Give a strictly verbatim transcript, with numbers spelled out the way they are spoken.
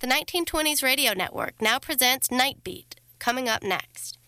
The nineteen twenties Radio Network now presents Night Beat, coming up next.